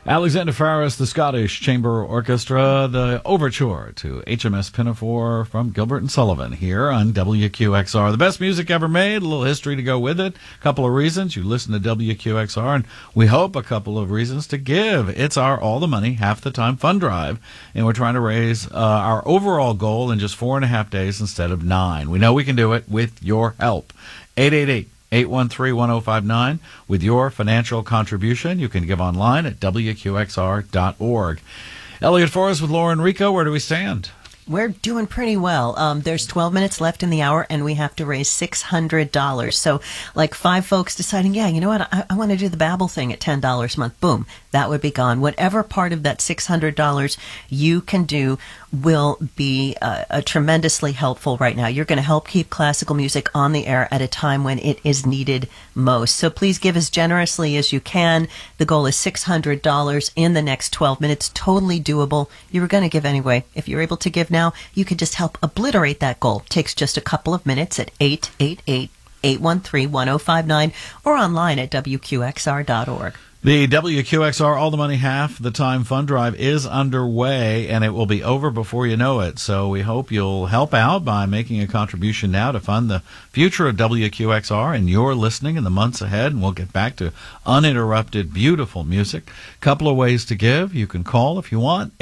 Alexander Farris, the Scottish Chamber Orchestra, the overture to HMS Pinafore from Gilbert and Sullivan here on WQXR. The best music ever made, a little history to go with it. A couple of reasons you listen to WQXR, and we hope a couple of reasons to give. It's our All the Money, Half the Time fund drive, and we're trying to raise our overall goal in just 4.5 days instead of 9. We know we can do it with your help. 888-813-1059. With your financial contribution, you can give online at WQXR.org. Elliot Forrest with Laura Enrico, where do we stand? We're doing pretty well. There's 12 minutes left in the hour, and we have to raise $600. So, like 5 folks deciding, yeah, you know what, I want to do the Babbel thing at $10 a month. Boom, that would be gone. Whatever part of that $600 you can do will be tremendously helpful right now. You're going to help keep classical music on the air at a time when it is needed most. So please give as generously as you can. The goal is $600 in the next 12 minutes. Totally doable. You were going to give anyway. If you're able to give now, you could just help obliterate that goal. Takes just a couple of minutes at 888-813-1059 or online at WQXR.org. The WQXR All the Money Half the Time fund drive is underway, and it will be over before you know it. So we hope you'll help out by making a contribution now to fund the future of WQXR and your listening in the months ahead, and we'll get back to uninterrupted, beautiful music. Couple of ways to give. You can call if you want,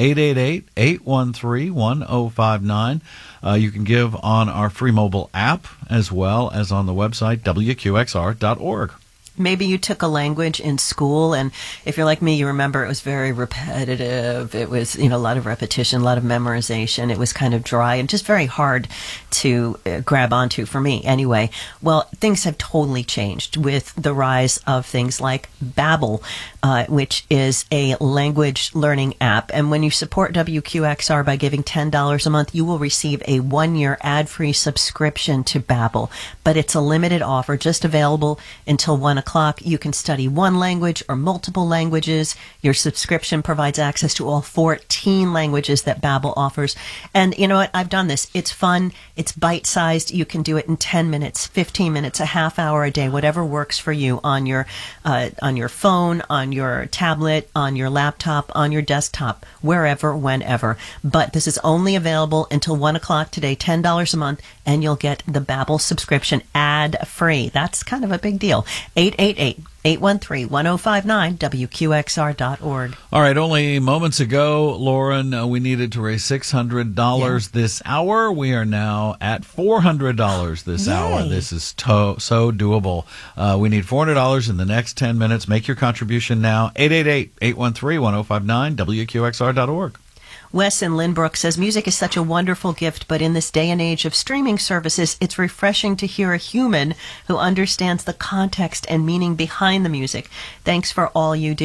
888-813-1059. You can give on our free mobile app as well as on the website, WQXR.org. Maybe you took a language in school, and if you're like me, you remember it was very repetitive. It was, a lot of repetition, a lot of memorization. It was kind of dry and just very hard to grab onto for me anyway. Well, things have totally changed with the rise of things like Babbel, which is a language learning app. And when you support WQXR by giving $10 a month, you will receive a 1-year ad-free subscription to Babbel. But it's a limited offer, just available until 1 o'clock. You can study one language or multiple languages. Your subscription provides access to all 14 languages that Babbel offers. And you know what? I've done this. It's fun. It's bite-sized. You can do it in 10 minutes, 15 minutes, a half hour a day, whatever works for you on your phone, on your tablet, on your laptop, on your desktop, wherever, whenever. But this is only available until 1 o'clock today, $10 a month, and you'll get the Babbel subscription ad-free. That's kind of a big deal. 888-813-1059, WQXR.org. All right, only moments ago, Lauren, we needed to raise $600 this hour. We are now at $400 this hour. This is so doable. We need $400 in the next 10 minutes. Make your contribution now. 888-813-1059, WQXR.org. Wes in Lynbrook says, music is such a wonderful gift, but in this day and age of streaming services, it's refreshing to hear a human who understands the context and meaning behind the music. Thanks for all you do.